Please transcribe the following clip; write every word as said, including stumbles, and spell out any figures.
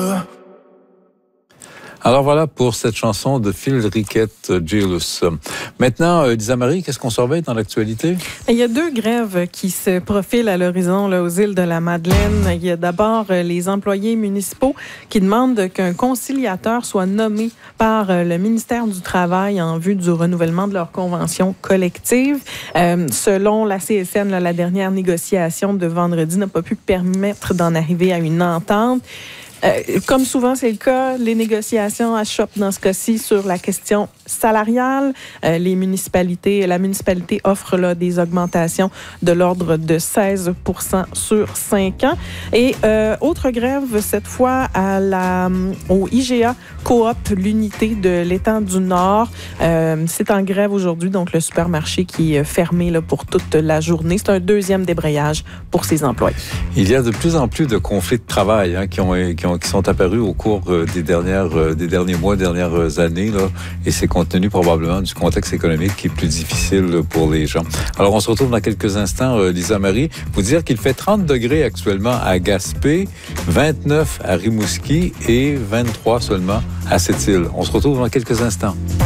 Alors voilà pour cette chanson de Phil Riquette, Jealous. Maintenant, euh, Lisa Marie, qu'est-ce qu'on surveille dans l'actualité? Il y a deux grèves qui se profilent à l'horizon là, aux îles de la Madeleine. Il y a d'abord euh, les employés municipaux qui demandent qu'un conciliateur soit nommé par euh, le ministère du Travail en vue du renouvellement de leur convention collective. Euh, selon la C S N, là, la dernière négociation de vendredi n'a pas pu permettre d'en arriver à une entente. Euh, comme souvent c'est le cas, les négociations achoppent dans ce cas-ci sur la question salariale. Euh, les municipalités, la municipalité offre là des augmentations de l'ordre de seize pour cent sur cinq ans. Et euh, autre grève, cette fois à la, au I G A Coop, l'unité de l'étang du Nord. Euh, c'est en grève aujourd'hui, donc le supermarché qui est fermé là, pour toute la journée. C'est un deuxième débrayage pour ses employés. Il y a de plus en plus de conflits de travail hein, qui, ont, qui, ont, qui sont apparus au cours des, dernières, des derniers mois, dernières années. Là, et c'est compte tenu probablement du contexte économique qui est plus difficile pour les gens. Alors, on se retrouve dans quelques instants, euh, Lisa Marie. Vous dire qu'il fait trente degrés actuellement à Gaspé, vingt-neuf à Rimouski et vingt-trois seulement à Sept-Îles. On se retrouve dans quelques instants.